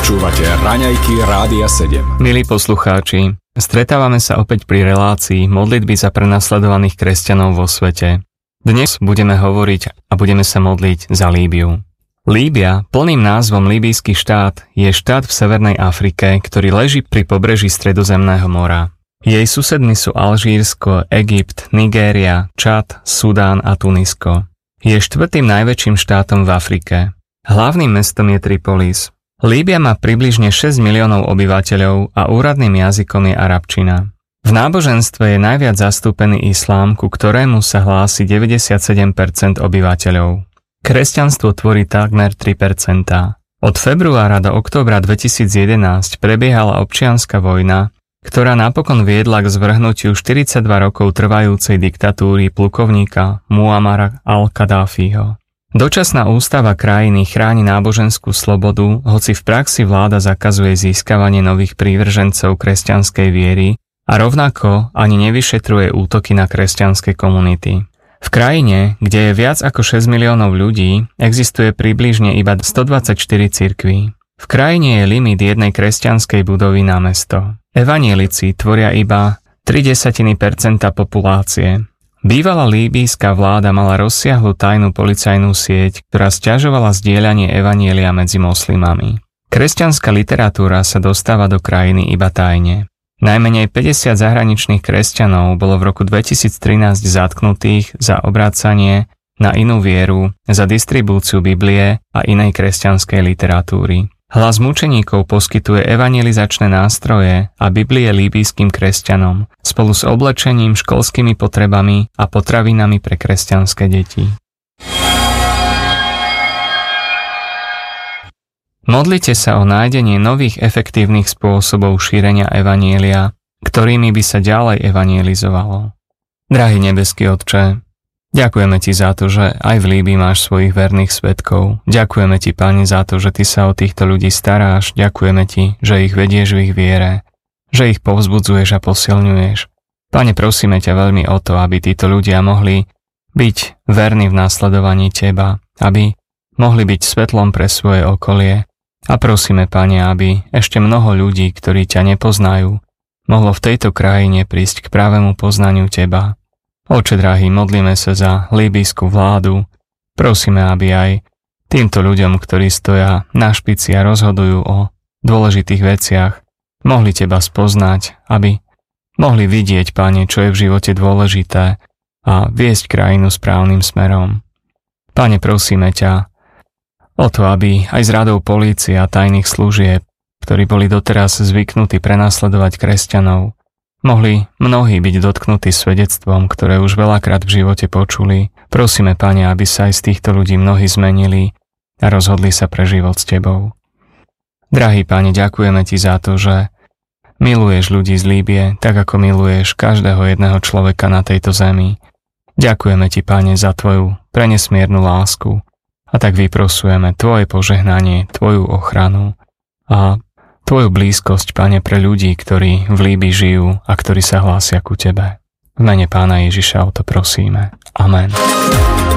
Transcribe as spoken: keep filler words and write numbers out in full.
Počúvate Raňajky Rádia sedem. Milí poslucháči, stretávame sa opäť pri relácii modlitby za prenasledovaných kresťanov vo svete. Dnes budeme hovoriť a budeme sa modliť za Líbiu. Líbia, plným názvom Líbyjský štát, je štát v Severnej Afrike, ktorý leží pri pobreží Stredozemného mora. Jej susedmi sú Alžírsko, Egypt, Nigéria, Čad, Sudán a Tunisko. Je štvrtým najväčším štátom v Afrike. Hlavným mestom je Tripolis. Líbia má približne šesť miliónov obyvateľov a úradným jazykom je arabčina. V náboženstve je najviac zastúpený islám, ku ktorému sa hlási deväťdesiatsedem percent obyvateľov. Kresťanstvo tvorí takmer tri percentá. Od februára do októbra dvetisícjedenásť prebiehala občianska vojna, ktorá napokon viedla k zvrhnutiu štyridsaťdva rokov trvajúcej diktatúry plukovníka Muammara al-Kaddáfiho. Dočasná ústava krajiny chráni náboženskú slobodu, hoci v praxi vláda zakazuje získavanie nových prívržencov kresťanskej viery a rovnako ani nevyšetruje útoky na kresťanské komunity. V krajine, kde je viac ako šesť miliónov ľudí, existuje približne iba stodvadsaťštyri cirkví. V krajine je limit jednej kresťanskej budovy na mesto. Evanjelici tvoria iba tri desatiny percenta populácie. Bývalá líbyjská vláda mala rozsiahlu tajnú policajnú sieť, ktorá sťažovala zdieľanie evanjelia medzi moslimami. Kresťanská literatúra sa dostáva do krajiny iba tajne. Najmenej päťdesiat zahraničných kresťanov bolo v roku dvetisíctrinásť zatknutých za obrácanie na inú vieru, za distribúciu Biblie a inej kresťanskej literatúry. Hlas mučeníkov poskytuje evanjelizačné nástroje a Biblie líbyjským kresťanom spolu s oblečením, školskými potrebami a potravinami pre kresťanské deti. Modlite sa o nájdenie nových efektívnych spôsobov šírenia evanjelia, ktorými by sa ďalej evanjelizovalo. Drahý nebeský Otče, ďakujeme Ti za to, že aj v Líbii máš svojich verných svedkov. Ďakujeme Ti, Pane, za to, že Ty sa o týchto ľudí staráš. Ďakujeme Ti, že ich vedieš v ich viere, že ich povzbudzuješ a posilňuješ. Pane, prosíme ťa veľmi o to, aby títo ľudia mohli byť verní v nasledovaní Teba, aby mohli byť svetlom pre svoje okolie. A prosíme, Pane, aby ešte mnoho ľudí, ktorí ťa nepoznajú, mohlo v tejto krajine prísť k pravému poznaniu Teba. Oče drahý, modlíme sa za líbyjskú vládu. Prosíme, aby aj týmto ľuďom, ktorí stoja na špici a rozhodujú o dôležitých veciach, mohli Teba spoznať, aby mohli vidieť, Pane, čo je v živote dôležité a viesť krajinu správnym smerom. Pane, prosíme ťa o to, aby aj z radou polície a tajných služieb, ktorí boli doteraz zvyknutí prenasledovať kresťanov, mohli mnohí byť dotknutí svedectvom, ktoré už veľakrát v živote počuli. Prosíme, Pane, aby sa aj z týchto ľudí mnohí zmenili a rozhodli sa pre život s Tebou. Drahý Pane, ďakujeme Ti za to, že miluješ ľudí z Líbie, tak ako miluješ každého jedného človeka na tejto zemi. Ďakujeme Ti, Pane, za Tvoju prenesmiernu lásku a tak vyprosujeme Tvoje požehnanie, Tvoju ochranu a Tvoju blízkosť, Pane, pre ľudí, ktorí v Líbii žijú a ktorí sa hlásia ku Tebe. V mene Pána Ježiša o to prosíme. Amen.